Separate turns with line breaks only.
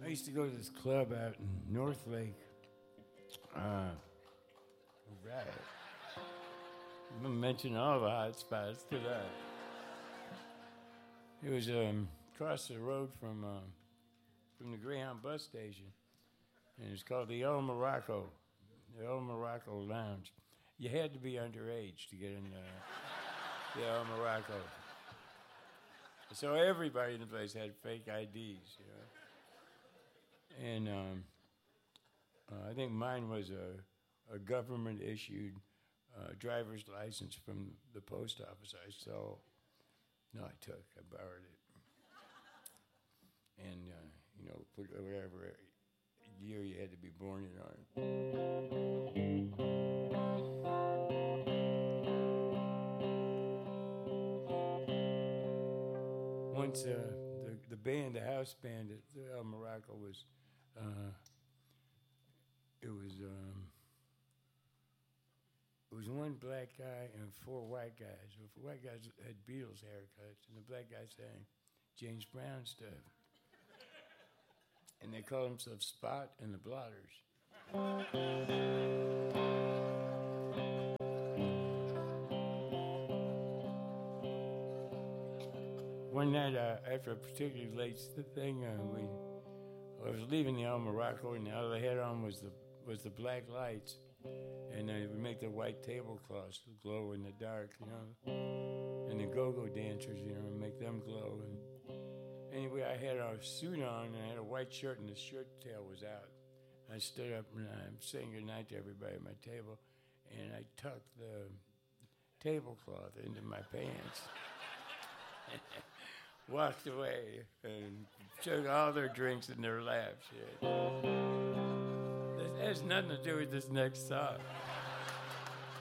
I used to go to this club out in North Lake. Right. I'm gonna mention all the hot spots today. It was across the road from the Greyhound bus station, and it's called the El Morocco Lounge. You had to be underage to get in the El Morocco. So everybody in the place had fake IDs, you know. And I think mine was a government-issued driver's license from the post office. I borrowed it. And, put whatever year you had to be born in on. Once the band, the house band at El Morocco was, it was one black guy and four white guys. The white guys had Beatles haircuts, and the black guy sang James Brown stuff. And they called themselves Spot and the Blotters. One night after a particularly late thing, I was leaving the El Morocco, and all I had on was the black lights, and they would make the white tablecloths glow in the dark, you know, and the go-go dancers, you know, make them glow. And anyway, I had a suit on, and I had a white shirt, and the shirt tail was out. I stood up, and I'm saying goodnight to everybody at my table, and I tucked the tablecloth into my pants. Walked away and took all their drinks in their laps. Yeah. This has nothing to do with this next song.